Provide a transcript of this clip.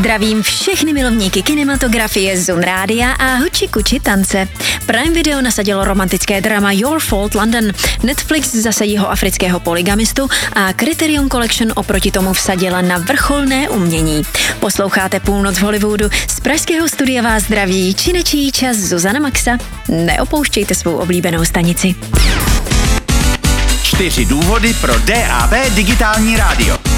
Zdravím všechny milovníky kinematografie, Zone Rádia a huči kuči tance. Prime Video nasadilo romantické drama Your Fault London, Netflix zase jeho afrického polygamistu a Criterion Collection oproti tomu vsadila na vrcholné umění. Posloucháte Půlnoc v Hollywoodu, z pražského studia vás zdraví činečí čas Zuzana Maxa. Neopouštějte svou oblíbenou stanici. 4 důvody pro DAB digitální rádio.